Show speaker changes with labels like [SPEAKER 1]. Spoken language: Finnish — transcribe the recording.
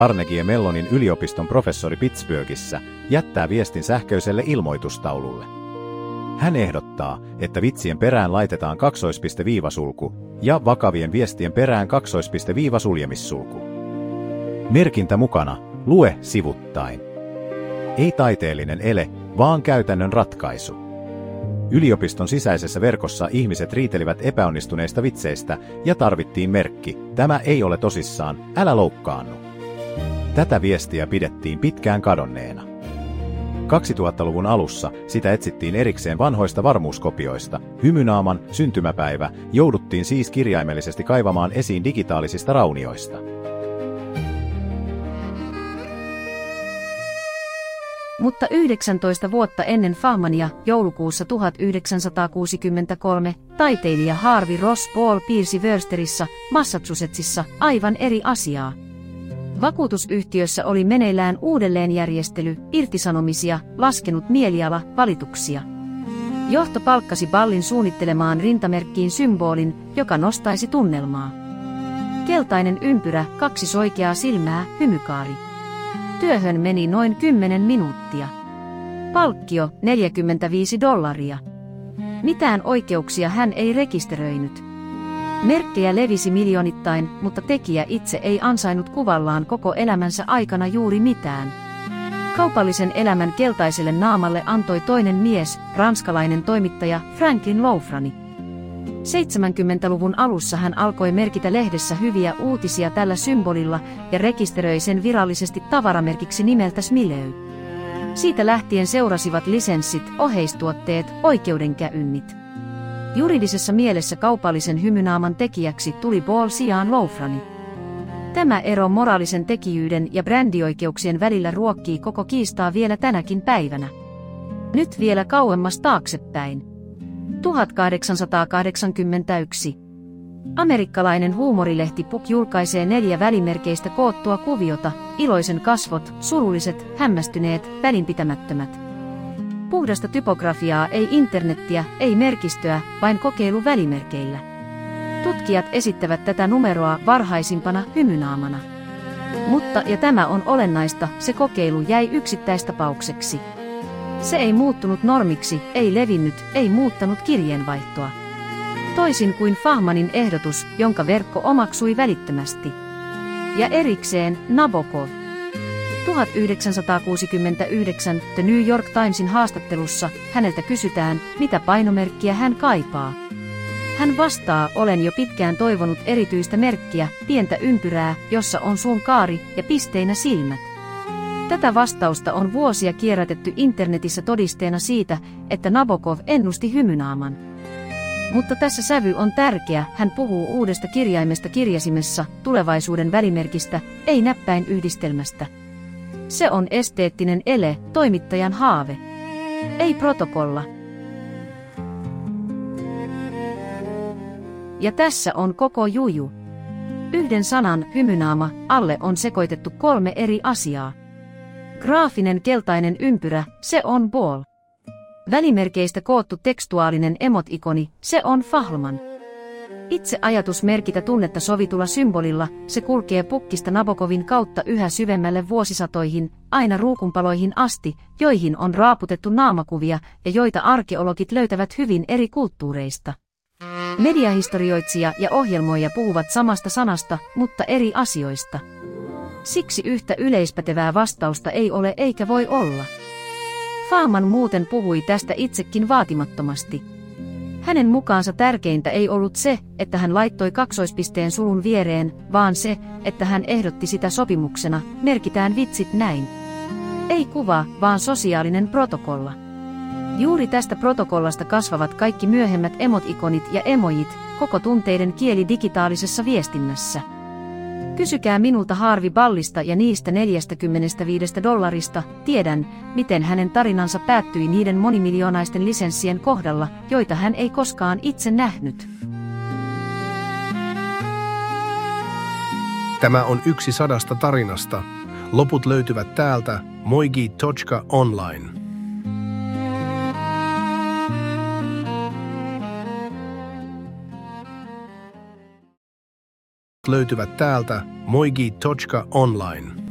[SPEAKER 1] Carnegie Mellonin yliopiston professori Pittsburghissa jättää viestin sähköiselle ilmoitustaululle. Hän ehdottaa, että vitsien perään laitetaan kaksoispiste-viivasulku ja vakavien viestien perään kaksoispiste-viivasuljemissulku. Merkintä mukana, lue sivuttain. Ei taiteellinen ele, vaan käytännön ratkaisu. Yliopiston sisäisessä verkossa ihmiset riitelivät epäonnistuneista vitseistä ja tarvittiin merkki, tämä ei ole tosissaan, älä loukkaannu. Tätä viestiä pidettiin pitkään kadonneena. 2000-luvun alussa sitä etsittiin erikseen vanhoista varmuuskopioista. Hymynaaman syntymäpäivä jouduttiin siis kirjaimellisesti kaivamaan esiin digitaalisista raunioista.
[SPEAKER 2] Mutta 19 vuotta ennen Fahmania, joulukuussa 1963, taiteilija Harvey Ross Ball piirsi Worcesterissa, Massachusettsissa, aivan eri asiaa. Vakuutusyhtiössä oli meneillään uudelleenjärjestely, irtisanomisia, laskenut mieliala, valituksia. Johto palkkasi Ballin suunnittelemaan rintamerkkiin symbolin, joka nostaisi tunnelmaa. Keltainen ympyrä, 2 soikeaa silmää, hymykaari. Työhön meni noin 10 minuuttia. Palkkio $45. Mitään oikeuksia hän ei rekisteröinyt. Merkkejä levisi miljoonittain, mutta tekijä itse ei ansainnut kuvallaan koko elämänsä aikana juuri mitään. Kaupallisen elämän keltaiselle naamalle antoi toinen mies, ranskalainen toimittaja Franklin Loufrani. 70-luvun alussa hän alkoi merkitä lehdessä hyviä uutisia tällä symbolilla ja rekisteröi sen virallisesti tavaramerkiksi nimeltä Smiley. Siitä lähtien seurasivat lisenssit, oheistuotteet, oikeudenkäynnit. Juridisessa mielessä kaupallisen hymynaaman tekijäksi tuli Ball sijaan Loufrani. Tämä ero moraalisen tekijyyden ja brändioikeuksien välillä ruokkii koko kiistaa vielä tänäkin päivänä. Nyt vielä kauemmas taaksepäin. 1881. Amerikkalainen huumorilehti Puck julkaisee 4 välimerkeistä koottua kuviota, iloisen kasvot, surulliset, hämmästyneet, välinpitämättömät. Puhdasta typografiaa, ei internettiä, ei merkistöä, vain kokeilu välimerkeillä. Tutkijat esittävät tätä numeroa varhaisimpana hymynaamana. Mutta, ja tämä on olennaista, se kokeilu jäi yksittäistapaukseksi. Se ei muuttunut normiksi, ei levinnyt, ei muuttanut kirjeenvaihtoa. Toisin kuin Fahmanin ehdotus, jonka verkko omaksui välittömästi. Ja erikseen Nabokov. 1969 The New York Timesin haastattelussa häneltä kysytään, mitä painomerkkiä hän kaipaa. Hän vastaa, olen jo pitkään toivonut erityistä merkkiä, pientä ympyrää, jossa on suun kaari ja pisteinä silmät. Tätä vastausta on vuosia kierrätetty internetissä todisteena siitä, että Nabokov ennusti hymynaaman. Mutta tässä sävy on tärkeä, hän puhuu uudesta kirjaimesta kirjasimessa, tulevaisuuden välimerkistä, ei näppäinyhdistelmästä. Se on esteettinen ele, toimittajan haave. Ei protokolla. Ja tässä on koko juju. Yhden sanan, hymynaama, alle on sekoitettu 3 eri asiaa. Graafinen keltainen ympyrä, se on Ball. Välimerkeistä koottu tekstuaalinen emot-ikoni, se on Fahman. Itse ajatus merkitä tunnetta sovitulla symbolilla, se kulkee Puckista Nabokovin kautta yhä syvemmälle vuosisatoihin, aina ruukunpaloihin asti, joihin on raaputettu naamakuvia ja joita arkeologit löytävät hyvin eri kulttuureista. Mediahistorioitsija ja ohjelmoija puhuvat samasta sanasta, mutta eri asioista. Siksi yhtä yleispätevää vastausta ei ole eikä voi olla. Fahman muuten puhui tästä itsekin vaatimattomasti. Hänen mukaansa tärkeintä ei ollut se, että hän laittoi kaksoispisteen sulun viereen, vaan se, että hän ehdotti sitä sopimuksena, merkitään vitsit näin. Ei kuva, vaan sosiaalinen protokolla. Juuri tästä protokollasta kasvavat kaikki myöhemmät emot-ikonit ja emojit, koko tunteiden kieli digitaalisessa viestinnässä. Kysykää minulta Harvey Ballista ja niistä $45, tiedän, miten hänen tarinansa päättyi niiden monimiljonaisten lisenssien kohdalla, joita hän ei koskaan itse nähnyt.
[SPEAKER 3] Tämä on yksi 100 tarinasta. Loput löytyvät täältä Moigi.online. Löytyvät täältä Moigi.online.